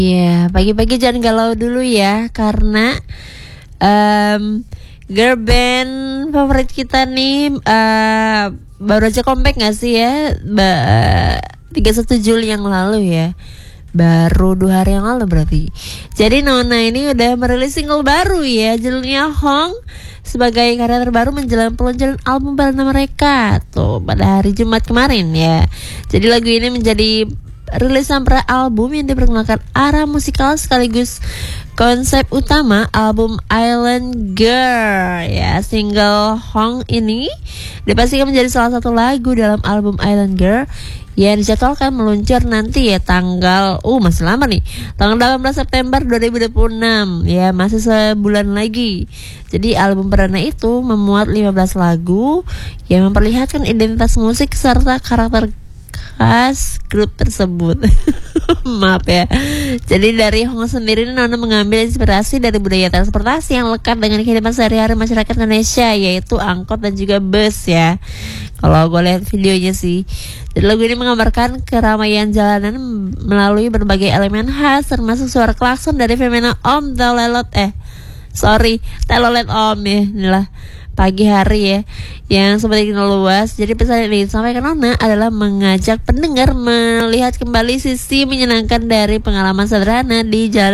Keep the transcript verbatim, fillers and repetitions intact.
Iya, pagi-pagi jangan galau dulu ya, karena um, girl band favorit kita nih uh, baru aja comeback gak sih ya, ba- tiga puluh satu Juli yang lalu ya. Baru dua hari yang lalu berarti. Jadi Nona ini udah merilis single baru ya, judulnya Hong, sebagai karya terbaru menjelang peluncuran album perdana mereka tuh pada hari Jumat kemarin ya. Jadi lagu ini menjadi rilisan pra album yang diperkenalkan arah musikal sekaligus konsep utama album Island Girl ya. Single Hong ini dipastikan menjadi salah satu lagu dalam album Island Girl yang dijadwalkan meluncur nanti ya tanggal uh masih lama nih, tanggal delapan belas September dua ribu dua puluh enam ya, masih sebulan lagi. Jadi album perdana itu memuat lima belas lagu yang memperlihatkan identitas musik serta karakter khas grup tersebut. Maaf ya. Jadi dari Hong sendiri, Nona mengambil inspirasi dari budaya transportasi yang lekat dengan kehidupan sehari-hari masyarakat Indonesia, yaitu angkot dan juga bus ya. Kalau gue lihat videonya sih, jadi lagu ini menggambarkan keramaian jalanan melalui berbagai elemen khas, termasuk suara klakson dari fenomena Om Telelot eh sorry Telolet Om ya. Inilah pagi hari ya yang seperti kita luas. Jadi pesan yang disampaikan Nona adalah mengajak pendengar melihat kembali sisi menyenangkan dari pengalaman sederhana di jalan